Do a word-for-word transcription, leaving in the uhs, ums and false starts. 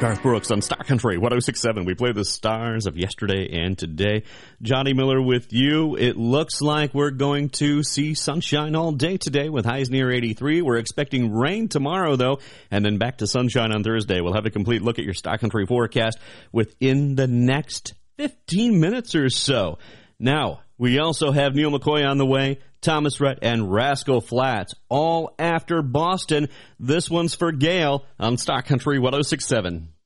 Garth Brooks on Star Country one oh six point seven. We play the stars of yesterday and today. Johnny Miller with you. It looks like we're going to see sunshine all day today with highs near eighty-three. We're expecting rain tomorrow, though, and then back to sunshine on Thursday. We'll have a complete look at your Star Country forecast within the next fifteen minutes or so. Now, we also have Neil McCoy on the way, Thomas Rhett, and Rascal Flatts, all after Boston. This one's for Gail on Star Country one oh six point seven.